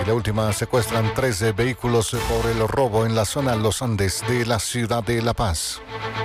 la última, secuestran 13 vehículos por el robo en la zona Los Andes de la ciudad de La Paz.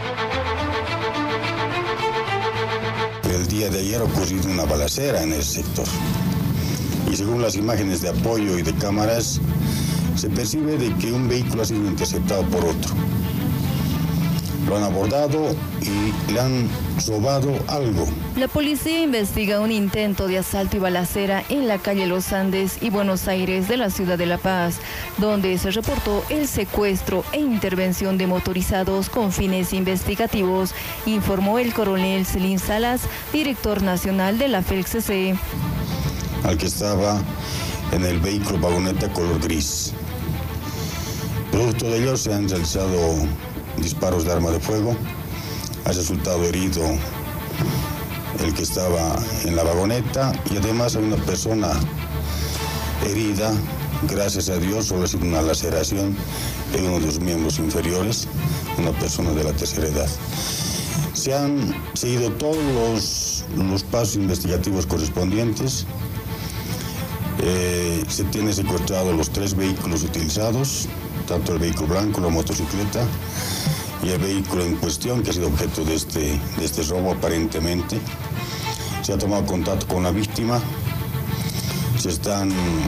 El día de ayer ha ocurrido una balacera en ese sector. Y según las imágenes de apoyo y de cámaras, se percibe de que un vehículo ha sido interceptado por otro. Lo han abordado y le han robado algo. La policía investiga un intento de asalto y balacera en la calle Los Andes y Buenos Aires de la ciudad de La Paz, donde se reportó el secuestro e intervención de motorizados con fines investigativos, informó el coronel Celín Salas, director nacional de la FELCC. Al que estaba en el vehículo vagoneta color gris. Producto de ello se han realizado disparos de arma de fuego, ha resultado herido el que estaba en la vagoneta y además hay una persona herida, gracias a Dios, solo ha sido una laceración en uno de los miembros inferiores, una persona de la tercera edad. Se han seguido todos los pasos investigativos correspondientes, se tienen secuestrados los 3 vehículos utilizados, tanto el vehículo blanco, la motocicleta y el vehículo en cuestión que ha sido objeto de este robo aparentemente. Se ha tomado contacto con la víctima, se están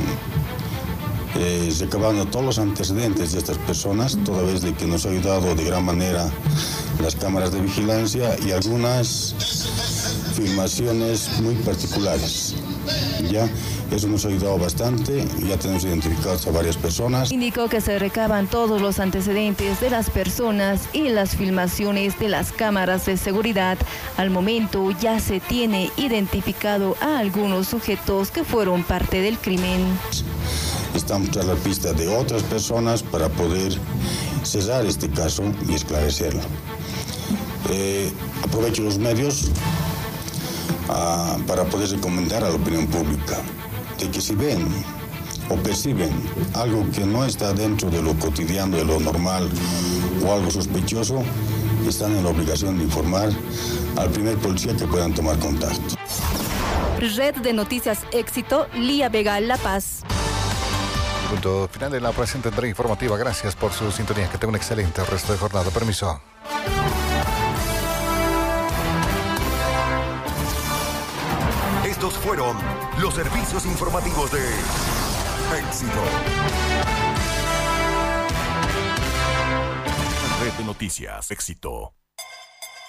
recabando todos los antecedentes de estas personas, toda vez de que nos ha ayudado de gran manera las cámaras de vigilancia y algunas filmaciones muy particulares. Ya, eso nos ha ayudado bastante, ya tenemos identificados a varias personas. Indicó que se recaban todos los antecedentes de las personas y las filmaciones de las cámaras de seguridad. Al momento ya se tiene identificado a algunos sujetos que fueron parte del crimen. Estamos tras la pista de otras personas para poder cerrar este caso y esclarecerlo. Aprovecho los medios para poder recomendar a la opinión pública de que si ven o perciben algo que no está dentro de lo cotidiano, de lo normal o algo sospechoso, están en la obligación de informar al primer policía que puedan tomar contacto. Red de Noticias Éxito, Lía Vega, La Paz. Punto final de la presente entrega informativa. Gracias por su sintonía. Que tenga un excelente resto de jornada. Permiso. Estos fueron los servicios informativos de Éxito. Red de Noticias Éxito.